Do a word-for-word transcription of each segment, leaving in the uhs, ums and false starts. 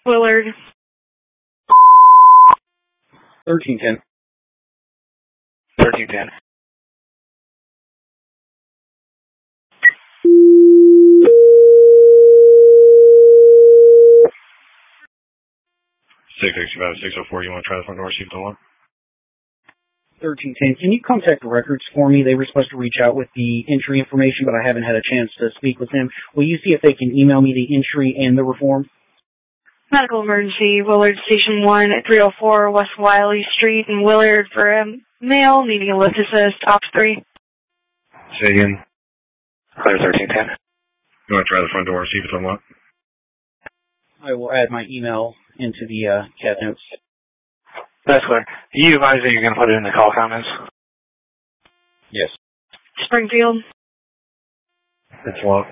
Willard. thirteen ten. thirteen ten. six sixty-five, six oh four, you want to try the front door, see if it's on? thirteen ten. Can you contact records for me? They were supposed to reach out with the entry information, but I haven't had a chance to speak with them. Will you see if they can email me the entry and the reform? Medical emergency, Willard Station one at three oh four West Wiley Street in Willard for a male needing a lift assist, Ops three. Say again. Clear thirteen ten. You want to try the front door, see if it's unlocked? I will add my email into the uh, cat notes. That's clear. You advise that you're going to put it in the call comments? Yes. Springfield. It's locked.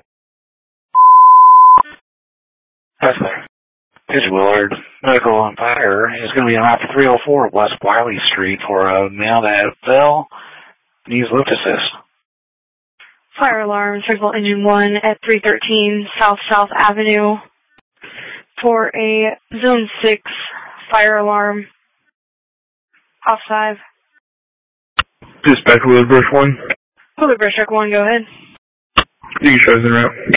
That's clear. This is Willard. Medical on fire is going to be on Ops three oh four West Wiley Street for a male that fell. Needs lift assist. Fire alarm, circle engine one at three thirteen South South Avenue for a zone six fire alarm. Off five. Dispatch Willard Brush one. Willard Brush Truck one, go ahead. You can show us in route.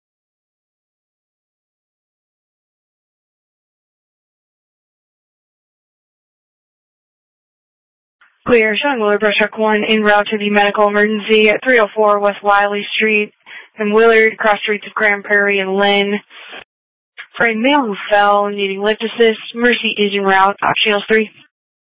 Clear, showing Willard Brush Truck one en route to the medical emergency at three oh four West Wiley Street in Willard, cross streets of Grand Prairie and Lynn. For a male who fell needing lift assist, Mercy is en route, Options three.